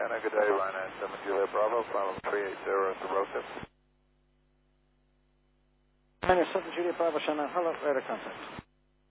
China, good day, Ryanair 7 Juliet Bravo, final 380 at the road tip. Ryanair 7 Juliet Bravo, China, hello, radar contact.